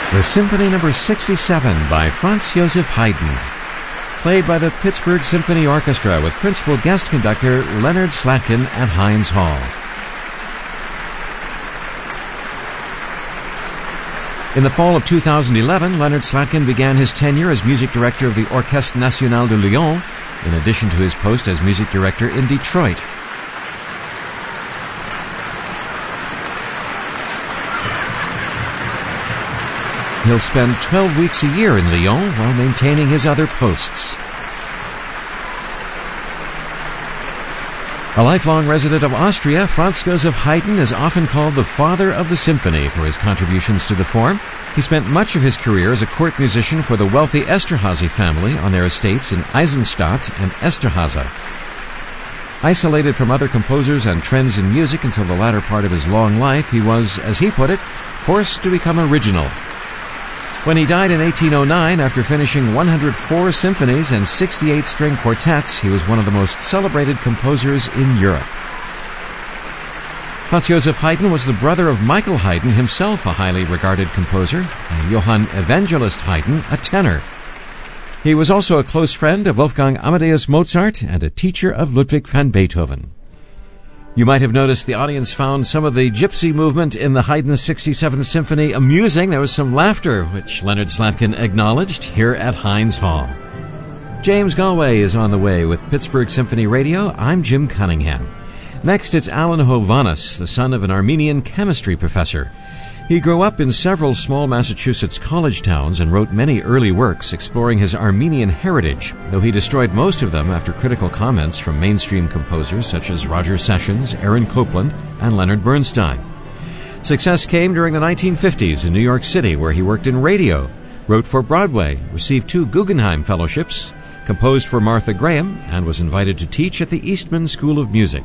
The Symphony No. 67 by Franz Joseph Haydn, played by the Pittsburgh Symphony Orchestra with principal guest conductor Leonard Slatkin at Heinz Hall. In the fall of 2011, Leonard Slatkin began his tenure as music director of the Orchestre Nationale de Lyon, in addition to his post as music director in Detroit. He'll spend 12 weeks a year in Lyon while maintaining his other posts. A lifelong resident of Austria, Franz Joseph Haydn is often called the father of the symphony for his contributions to the form. He spent much of his career as a court musician for the wealthy Esterházy family on their estates in Eisenstadt and Esterházy. Isolated from other composers and trends in music until the latter part of his long life, he was, as he put it, forced to become original. When he died in 1809, after finishing 104 symphonies and 68 string quartets, he was one of the most celebrated composers in Europe. Franz Joseph Haydn was the brother of Michael Haydn, himself a highly regarded composer, and Johann Evangelist Haydn, a tenor. He was also a close friend of Wolfgang Amadeus Mozart and a teacher of Ludwig van Beethoven. You might have noticed the audience found some of the gypsy movement in the Haydn 67th Symphony amusing. There was some laughter, which Leonard Slatkin acknowledged here at Heinz Hall. James Galway is on the way with Pittsburgh Symphony Radio. I'm Jim Cunningham. Next, it's Alan Hovhaness, the son of an Armenian chemistry professor. He grew up in several small Massachusetts college towns and wrote many early works exploring his Armenian heritage, though he destroyed most of them after critical comments from mainstream composers such as Roger Sessions, Aaron Copland, and Leonard Bernstein. Success came during the 1950s in New York City, where he worked in radio, wrote for Broadway, received 2 Guggenheim Fellowships, composed for Martha Graham, and was invited to teach at the Eastman School of Music.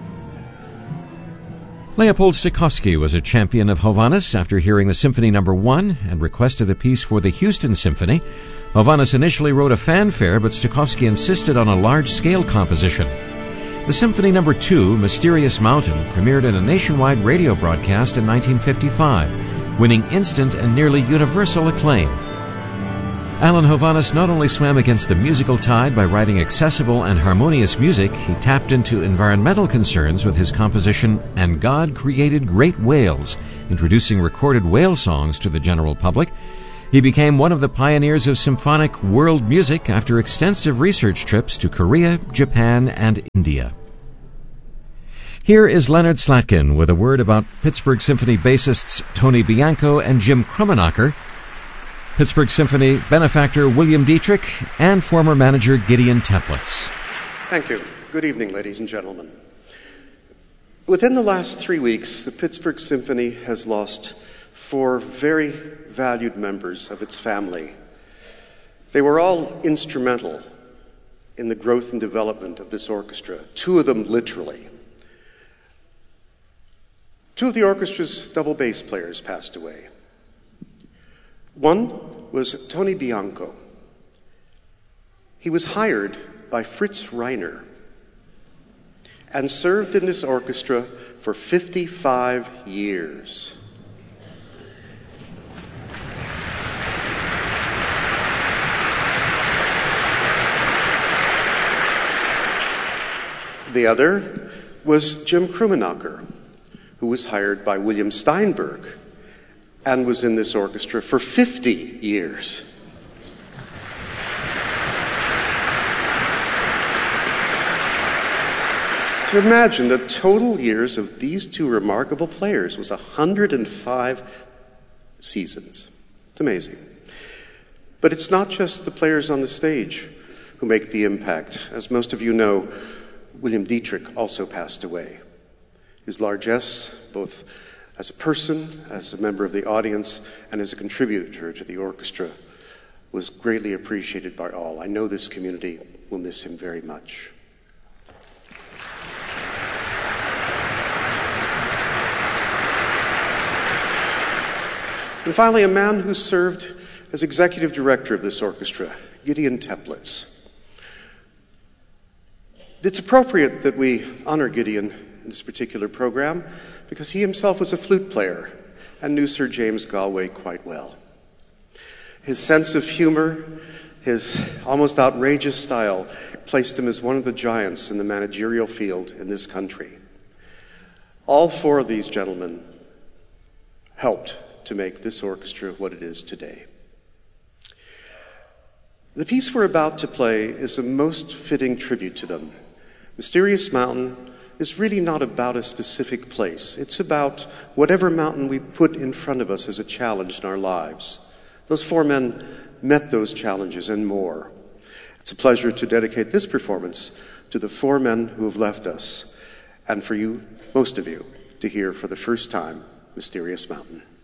Leopold Stokowski was a champion of Hovhaness after hearing the Symphony No. 1 and requested a piece for the Houston Symphony. Hovhaness initially wrote a fanfare, but Stokowski insisted on a large-scale composition. The Symphony No. 2, Mysterious Mountain, premiered in a nationwide radio broadcast in 1955, winning instant and nearly universal acclaim. Alan Hovhaness not only swam against the musical tide by writing accessible and harmonious music, he tapped into environmental concerns with his composition And God Created Great Whales, introducing recorded whale songs to the general public. He became one of the pioneers of symphonic world music after extensive research trips to Korea, Japan, and India. Here is Leonard Slatkin with a word about Pittsburgh Symphony bassists Tony Bianco and Jim Krummenacher, Pittsburgh Symphony benefactor William Dietrich, and former manager Gideon Templitz. Thank you. Good evening, ladies and gentlemen. Within the last 3 weeks, the Pittsburgh Symphony has lost 4 very valued members of its family. They were all instrumental in the growth and development of this orchestra, 2 of them literally. 2 of the orchestra's double bass players passed away. One was Tony Bianco. He was hired by Fritz Reiner and served in this orchestra for 55 years. The other was Jim Krummenacher, who was hired by William Steinberg and was in this orchestra for 50 years. To imagine the total years of these 2 remarkable players was 105 seasons. It's amazing. But it's not just the players on the stage who make the impact. As most of you know, William Dietrich also passed away. His largesse, both as a person, as a member of the audience, and as a contributor to the orchestra, was greatly appreciated by all. I know this community will miss him very much. And finally, a man who served as executive director of this orchestra, Gideon Templitz. It's appropriate that we honor Gideon in this particular program because he himself was a flute player and knew Sir James Galway quite well. His sense of humor, his almost outrageous style, placed him as one of the giants in the managerial field in this country. All four of these gentlemen helped to make this orchestra what it is today. The piece we're about to play is a most fitting tribute to them. Mysterious Mountain is really not about a specific place. It's about whatever mountain we put in front of us as a challenge in our lives. Those four men met those challenges and more. It's a pleasure to dedicate this performance to the four men who have left us, and for you, most of you, to hear for the first time Mysterious Mountain.